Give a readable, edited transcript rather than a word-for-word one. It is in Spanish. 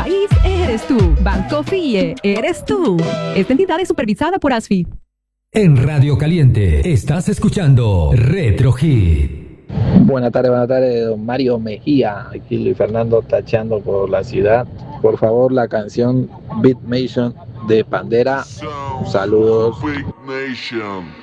país eres tú. Banco FIE eres tú. Esta entidad es supervisada por ASFI. En Radio Caliente estás escuchando Retro Hit. Buenas tardes, don Mario Mejía. Aquí Luis Fernando tacheando por la ciudad. Por favor, la canción Beat Nation de Pandera. Saludos.